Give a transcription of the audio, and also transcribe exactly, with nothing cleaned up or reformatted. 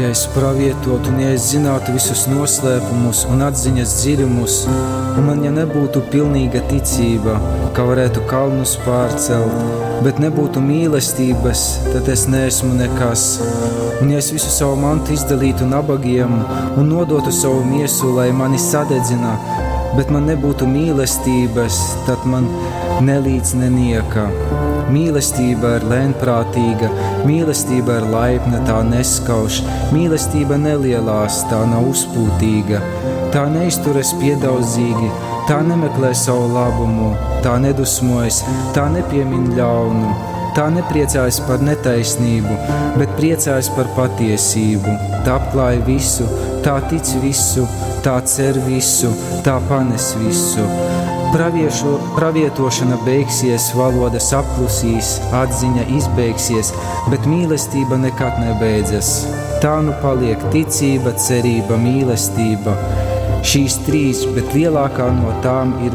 Ja es pravietotu, un ja es zinātu visus noslēpumus un atziņas dziļumus, un man ja nebūtu pilnīga ticība, ka varētu kalnus pārcelt, bet nebūtu mīlestības, tad es neesmu nekas. Un ja es visu savu mantu izdalītu nabagiem un nodotu savu miesu, lai mani sadedzina, bet man nebūtu mīlestības, tad man nelīdz nenieka. Mīlestība ir lēnprātīga, mīlestība ir laipna, tā neskauž, mīlestība nelielās, tā nav uzpūtīga, tā neizturas piedaudzīgi, tā nemeklē savu labumu, tā nedusmojas, tā nepiemin ļaunu, tā nepriecājas par netaisnību, bet priecājas par patiesību, tā apklāja visu, tā tic visu, tā cer visu, tā panes visu. Praviešu, pravietošana beigsies, valoda saplusīs, atziņa izbeigsies, bet mīlestība nekad nebeidzas. Tā nu paliek ticība, cerība, mīlestība. Šīs trīs, bet lielākā no tām ir